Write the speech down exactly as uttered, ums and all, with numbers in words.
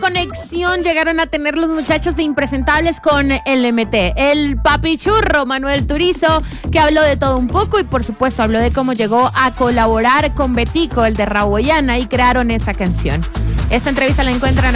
conexión llegaron a tener los muchachos de Impresentables con el M T. El papichurro Manuel Turizo, que habló de todo un poco y por supuesto habló de cómo llegó a colaborar con Betico, el de Raboyana, y crearon esa canción. Esta entrevista la encuentran